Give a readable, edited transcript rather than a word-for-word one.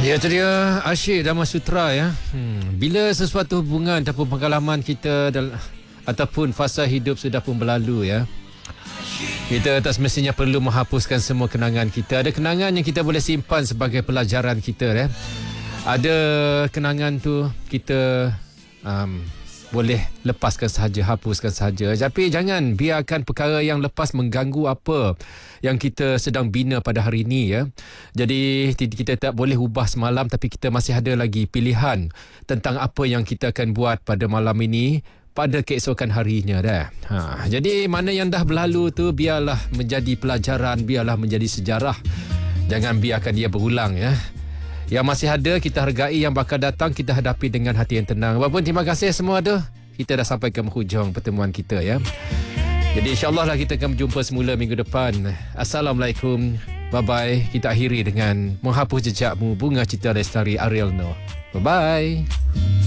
Ya, itu dia Asyik Dhamma Sutra ya. Bila sesuatu hubungan ataupun pengalaman kita ataupun fasa hidup sudah pun berlalu ya, kita tak semestinya perlu menghapuskan semua kenangan kita. Ada kenangan yang kita boleh simpan sebagai pelajaran kita ya. Ada kenangan tu kita boleh lepaskan sahaja, hapuskan sahaja. Tapi jangan biarkan perkara yang lepas mengganggu apa yang kita sedang bina pada hari ini ya. Jadi kita tak boleh ubah semalam, tapi kita masih ada lagi pilihan tentang apa yang kita akan buat pada malam ini, pada keesokan harinya dah. Jadi mana yang dah berlalu tu biarlah menjadi pelajaran, biarlah menjadi sejarah. Jangan biarkan dia berulang ya. Yang masih ada kita hargai, yang bakal datang kita hadapi dengan hati yang tenang. Walaupun terima kasih semua tu, kita dah sampai ke penghujung pertemuan kita ya. Jadi insyaAllah lah kita akan berjumpa semula minggu depan. Assalamualaikum. Bye-bye. Kita akhiri dengan Menghapus Jejakmu, Bunga Citra Lestari, Ariel Noor. Bye-bye.